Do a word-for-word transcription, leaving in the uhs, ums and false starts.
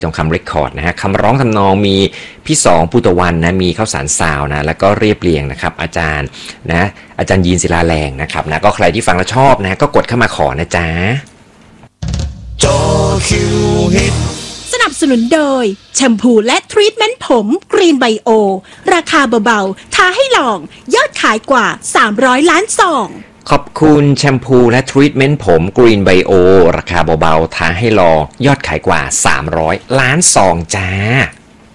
ทองคำเรคคอร์ดนะฮะคำร้องทำนองมีพี่สองปุตตะวันนะมีข้าวสารซาวนะแล้วก็เรียบเรียงนะครับอาจารย์นะอาจารย์ยีนศิลาแรงนะครับนะก็ใครที่ฟังแล้วชอบนะก็กดเข้ามาขอนะจ๊ะจอคิวฮิตสนับสนุนโดยแชมพูและทรีทเมนต์ผมกรีนไบโอราคาเบาๆท้าให้ลองยอดขายกว่าสามร้อยล้านซองขอบคุณแชมพูและทรีทเมนต์ผมกรีนไบโอราคาเบาๆท้าให้ลองยอดขายกว่าสามร้อยล้านซองจ้า